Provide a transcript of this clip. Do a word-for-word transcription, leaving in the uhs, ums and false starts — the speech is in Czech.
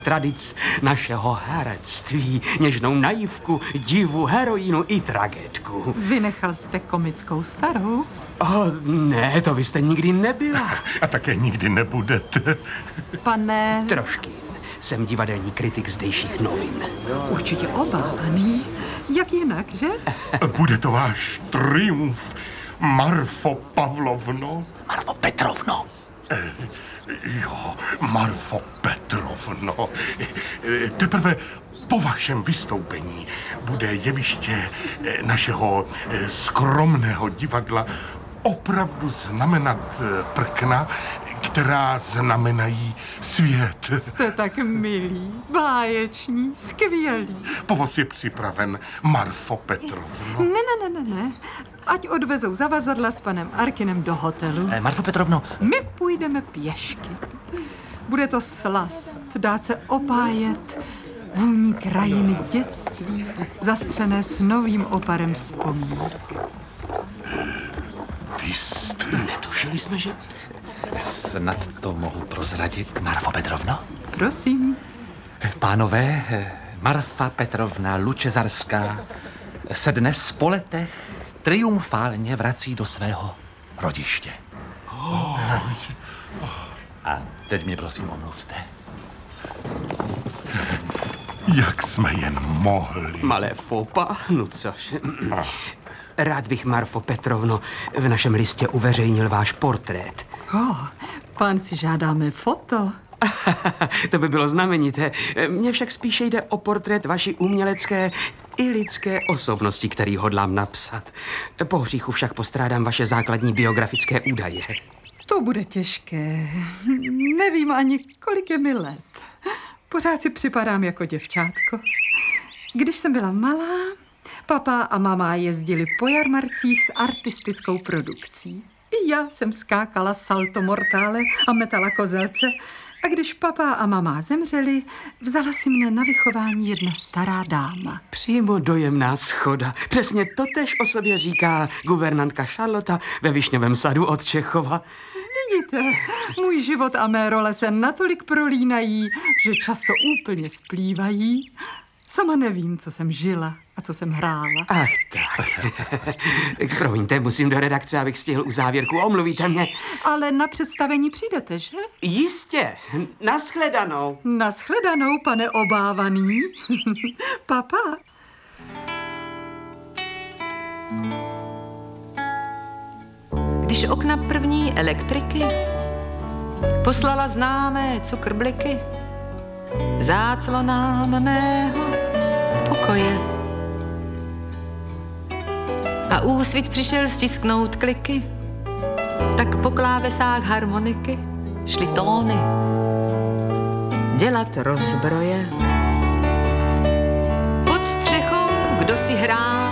tradic našeho herectví, něžnou naivku, divu, heroínu i tragédku. Vynechal jste komickou starou? Oh, ne, to vy jste nikdy nebyla. A také nikdy nebudete. Pane... Trošky. Jsem divadelní kritik zdejších novin. Určitě obávaný. Jak jinak, že? Bude to váš triumf, Marfo Pavlovno. Marfo Petrovno. E, jo, Marfo Petrovno. E, teprve po vašem vystoupení bude jeviště našeho skromného divadla opravdu znamenat prkna, která znamenají svět. Jste tak milý, báječní, skvělý. Povoz je připraven, Marfo Petrovno. Ne, ne, ne, ne, ne. Ať odvezou zavazadla s panem Arkinem do hotelu. Eh, Marfo Petrovno. My půjdeme pěšky. Bude to slast, dát se opájet vůní krajiny dětství, zastřené s novým oparem vzpomínek. Vy jste... Netušili jsme, že... Snad to mohu prozradit, Marfo Petrovno? Prosím. Pánové, Marfa Petrovna Lučezarská se dnes po letech triumfálně vrací do svého rodiště. Oh. A teď mě prosím omluvte. Jak jsme jen mohli. Malé fopa, no což. Rád bych, Marfo Petrovno, v našem listě uveřejnil váš portrét. Oh, pán si žádáme foto. To by bylo znamenité. Mně však spíše jde o portrét vaší umělecké i lidské osobnosti, který hodlám napsat. Po hříchu však postrádám vaše základní biografické údaje. To bude těžké. Nevím ani, kolik je mi let. Pořád si připadám jako děvčátko. Když jsem byla malá, papa a mama jezdili po jarmarcích s artistickou produkcí. I já jsem skákala salto mortále a metala kozelce. A když papa a mama zemřeli, vzala si mne na vychování jedna stará dáma. Přímo dojemná schoda. Přesně totéž o sobě říká guvernantka Charlotta ve Višňovém sadu od Čechova. Vidíte, můj život a mé role se natolik prolínají, že často úplně splývají. Sama nevím, co jsem žila a co jsem hrála. Ach tak. Promiňte, musím do redakce, abych stihl u závěrku. Omluvíte mě. Ale na představení přijdete, že? Jistě. Naschledanou. Naschledanou, pane obávaný. Papa. Když okna první elektriky poslala známé cukrbliky záclonám mého pokoje a úsvit přišel stisknout kliky, tak po klávesách harmoniky šly tóny dělat rozbroje. Pod střechou kdo si hrál